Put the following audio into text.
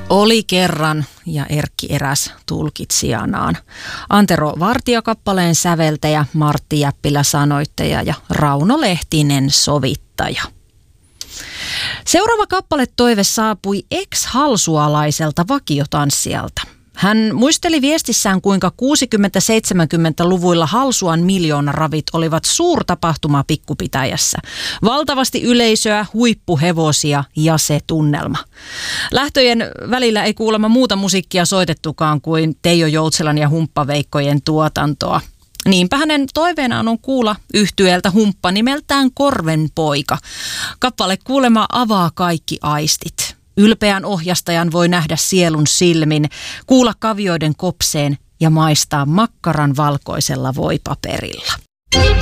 Oli kerran ja Erkki eräs tulkitsijanaan. Antero Vartija kappaleen säveltäjä, Martti Jäppilä sanoittaja ja Rauno Lehtinen sovittaja. Seuraava kappaletoive saapui ex-halsualaiselta vakiotanssijalta. Hän muisteli viestissään, kuinka 60-70-luvuilla Halsuan miljoonaravit olivat suurtapahtuma pikkupitäjässä. Valtavasti yleisöä, huippuhevosia ja se tunnelma. Lähtöjen välillä ei kuulemma muuta musiikkia soitettukaan kuin Teijo Joutselan ja Humppaveikkojen tuotantoa. Niinpä hänen toiveenaan on kuulla yhtyeeltä humppa nimeltään Korvenpoika. Kappale kuulemma avaa kaikki aistit. Ylpeän ohjastajan voi nähdä sielun silmin, kuulla kavioiden kopseen ja maistaa makkaran valkoisella voipaperilla.